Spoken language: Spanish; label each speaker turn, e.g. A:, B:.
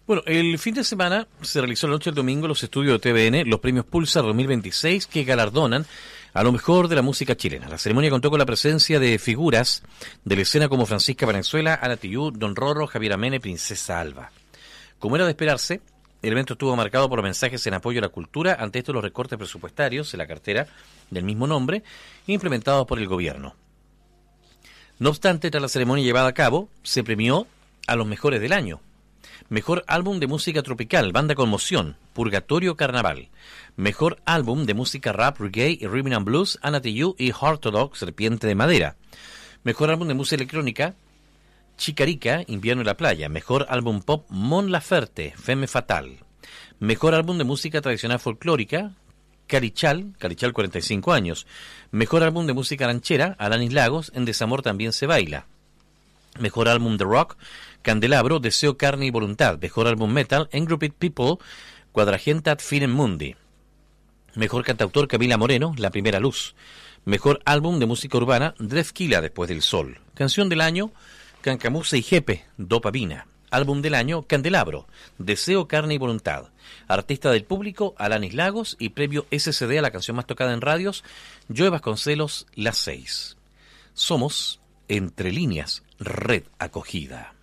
A: Bueno, el fin de semana se realizó la noche del domingo en los estudios de TVN los premios Pulsar 2026 que galardonan a lo mejor de la música chilena. La ceremonia contó con la presencia de figuras de la escena como Francisca Valenzuela, Ana Tijoux, Don Rorro, Javier Amena y Princesa Alba. Como era de esperarse, el evento estuvo marcado por mensajes en apoyo a la cultura, ante esto los recortes presupuestarios en la cartera del mismo nombre implementados por el gobierno. No obstante, tras la ceremonia llevada a cabo, se premió a los mejores del año. Mejor álbum de música tropical, Banda Conmoción, Purgatorio Carnaval. Mejor álbum de música rap, reggae y rhythm and blues, Ana Tijoux y Orthodox, Serpiente de Madera. Mejor álbum de música electrónica, Chicarica, Invierno en la Playa. Mejor álbum pop, Mon Laferte, Femme Fatal. Mejor álbum de música tradicional folclórica, Carichal 45 años. Mejor álbum de música ranchera, Alanis Lagos, En Desamor también se baila. Mejor álbum de rock, Candelabro, Deseo, Carne y Voluntad. Mejor álbum metal, Engrouped People, Quadragentat Finem Mundi. Mejor cantautor, Camila Moreno, La Primera Luz. Mejor álbum de música urbana, Drefkila, Después del Sol. Canción del año, Cancamusa y Jepe, Dopamina. Álbum del año, Candelabro, Deseo, Carne y Voluntad. Artista del público, Alanis Lagos. Y premio SCD a la canción más tocada en radios, Joe Vasconcelos, Las 6. Somos, Entre Líneas, Red Acogida.